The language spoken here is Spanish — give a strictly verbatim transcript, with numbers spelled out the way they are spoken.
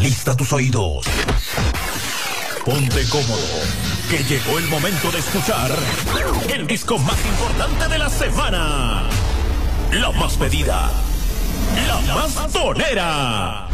Alista tus oídos. Ponte cómodo, que llegó el momento de escuchar el disco más importante de la semana. La más pedida, la más tonera.